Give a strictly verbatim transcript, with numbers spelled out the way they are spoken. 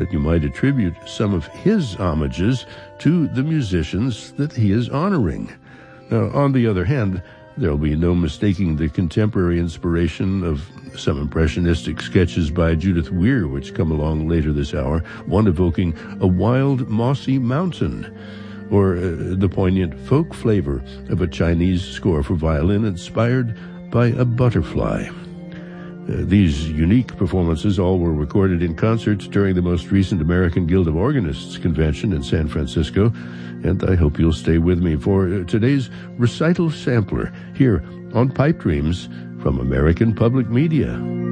that you might attribute some of his homages to the musicians that he is honoring. Now, on the other hand, there will be no mistaking the contemporary inspiration of some impressionistic sketches by Judith Weir, which come along later this hour, one evoking a wild, mossy mountain, or uh, the poignant folk flavor of a Chinese score for violin inspired by a butterfly. Uh, these unique performances all were recorded in concerts during the most recent American Guild of Organists convention in San Francisco, and I hope you'll stay with me for uh, today's recital sampler here on Pipe Dreams from American Public Media.